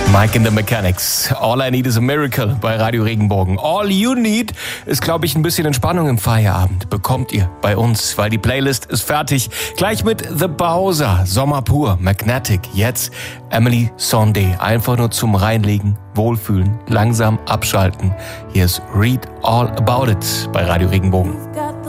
Mike and the Mechanics. All I Need is a Miracle bei Radio Regenbogen. All you need ist, glaube ich, ein bisschen Entspannung im Feierabend. Bekommt ihr bei uns, weil die Playlist ist fertig. Gleich mit The Bowser, Sommer pur, Magnetic. Jetzt Emily Sandé. Einfach nur zum Reinlegen, wohlfühlen, langsam abschalten. Hier ist Read All About It bei Radio Regenbogen.